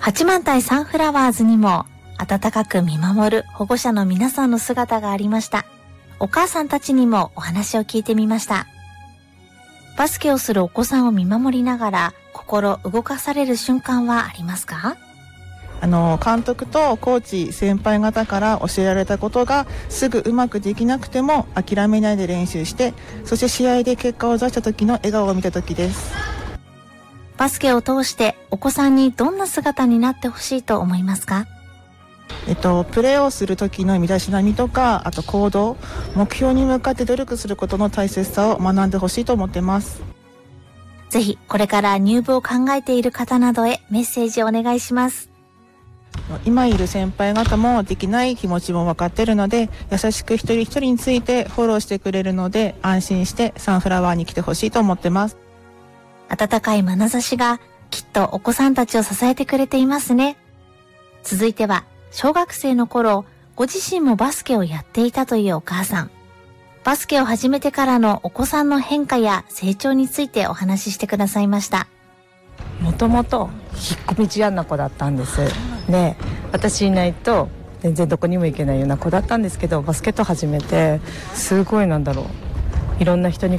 八幡平サンフラワーズにも温かく見守る保護者の皆さんの姿がありました。お母さんたちにもお話を聞いてみました。バスケをするお子さんを見守りながら心動かされる瞬間はありますか？ 監督とコーチ先輩方から教えられたことがすぐうまくできなくても諦めないで練習して、そして試合で結果を出した時の笑顔を見た時です。 バスケを通してお子さんにどんな姿になってほしいと思いますか？ プレーをする時の身だしなみとか、あと行動、目標に向かって努力することの大切さを学んでほしいと思ってます。 ぜひこれから入部を考えている方などへメッセージをお願いします。 今いる先輩方もできない気持ちも分かっているので、優しく一人一人についてフォローしてくれるので、安心してサンフラワーに来てほしいと思ってます。 温かい眼差しがきっとお子さんたちを支えてくれていますね。続いては小学生の頃、ご自身もバスケをやっていたというお母さん。バスケを始めてからのお子さんの変化や成長についてお話ししてくださいました。 もともと引っ込み思案な子だったんです。で、私いないと全然どこにも行けないような子だったんですけど、バスケット始めてすごいいろんな人に